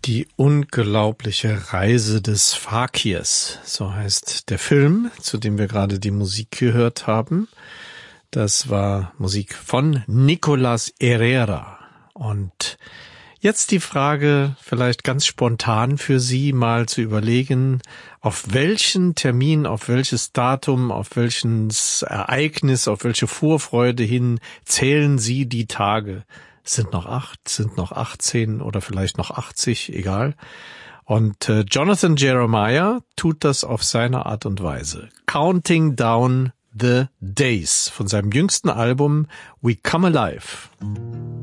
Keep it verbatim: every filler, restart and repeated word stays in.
Die unglaubliche Reise des Fakirs, so heißt der Film, zu dem wir gerade die Musik gehört haben. Das war Musik von Nicolas Herrera. Und jetzt die Frage, vielleicht ganz spontan für Sie mal zu überlegen, auf welchen Termin, auf welches Datum, auf welches Ereignis, auf welche Vorfreude hin zählen Sie die Tage? Sind noch acht, sind noch achtzehn oder vielleicht noch achtzig, egal. Und äh, Jonathan Jeremiah tut das auf seine Art und Weise. Counting Down the Days von seinem jüngsten Album We Come Alive.